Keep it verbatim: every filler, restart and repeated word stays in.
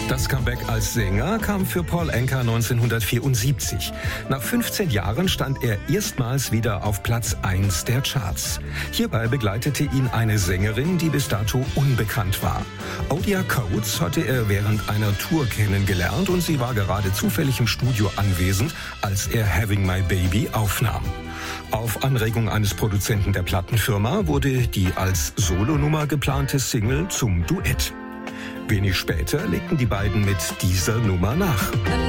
Das Comeback als Sänger kam für Paul Anka neunzehnhundertvierundsiebzig. Nach fünfzehn Jahren stand er erstmals wieder auf Platz eins der Charts. Hierbei begleitete ihn eine Sängerin, die bis dato unbekannt war. Odia Coates hatte er während einer Tour kennengelernt und sie war gerade zufällig im Studio anwesend, als er Having My Baby aufnahm. Auf Anregung eines Produzenten der Plattenfirma wurde die als Solonummer geplante Single zum Duett. Wenig später legten die beiden mit dieser Nummer nach.